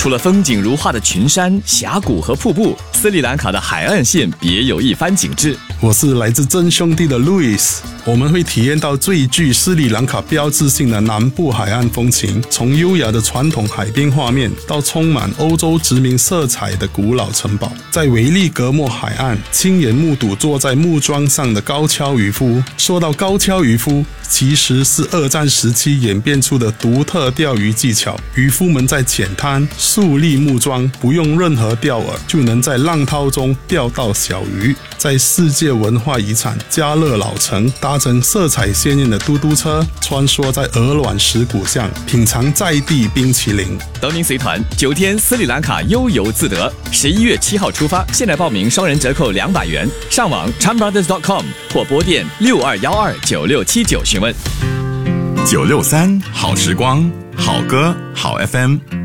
除了风景如画的群山、峡谷和瀑布，斯里兰卡的海岸线别有一番景致。 我是来自真兄弟的 Louis， 我们会体验到最具斯里兰卡标志性的南部海岸风情，从优雅的传统海滨画面到充满欧洲殖民色彩的古老城堡，在维利格莫海岸亲眼目睹坐在木桩上的高跷渔夫。说到高跷渔夫，其实是二战时期演变出的独特钓鱼技巧。渔夫们在浅滩竖立木桩，不用任何钓饵就能在浪涛中钓到小鱼。在世界文化遗产加勒老城，搭乘色彩鲜艳的嘟嘟车，穿梭在鹅卵石谷巷，品尝在地冰淇淋。 德明随团9天斯里兰卡悠游自得，11月7号出发，现在报名双人折扣200元，上网 chanbrothers.com 或拨电62129679询问。 963好时光，好歌好 FM。